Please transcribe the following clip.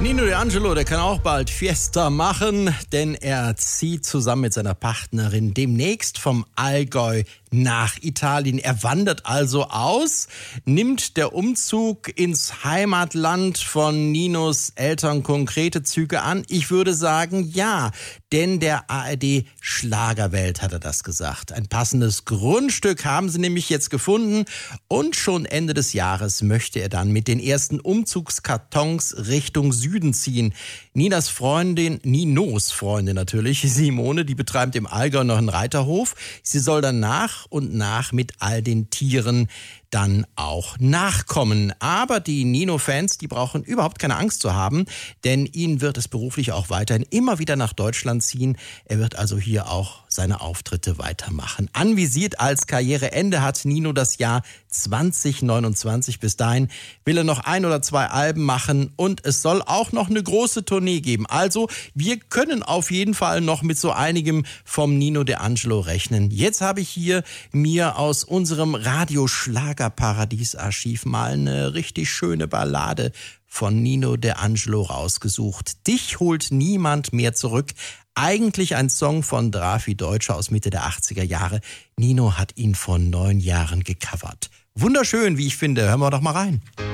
Nino D'Angelo, der kann auch bald Fiesta machen, denn er zieht zusammen mit seiner Partnerin demnächst vom Allgäu nach Italien. Er wandert also aus. Nimmt der Umzug ins Heimatland von Ninos Eltern konkrete Züge an? Ich würde sagen, ja, denn der ARD Schlagerwelt hat er das gesagt. Ein passendes Grundstück haben sie nämlich jetzt gefunden und schon Ende des Jahres möchte er dann mit den ersten Umzugskartons Richtung Süden ziehen. Ninos Freundin natürlich, Simone, die betreibt im Allgäu noch einen Reiterhof. Sie soll dann nach und nach mit all den Tieren dann auch nachkommen. Aber die Nino-Fans, die brauchen überhaupt keine Angst zu haben, denn ihn wird es beruflich auch weiterhin immer wieder nach Deutschland ziehen. Er wird also hier auch seine Auftritte weitermachen. Anvisiert als Karriereende hat Nino das Jahr 2029. Bis dahin will er noch 1 oder 2 Alben machen und es soll auch noch eine große Tournee geben. Also wir können auf jeden Fall noch mit so einigem vom Nino D'Angelo rechnen. Jetzt habe ich hier mir aus unserem Radioschlagerparadies-Archiv mal eine richtig schöne Ballade von Nino D'Angelo rausgesucht. Dich holt niemand mehr zurück. Eigentlich ein Song von Drafi Deutscher aus Mitte der 80er Jahre. Nino hat ihn vor 9 Jahren gecovert. Wunderschön, wie ich finde. Hören wir doch mal rein.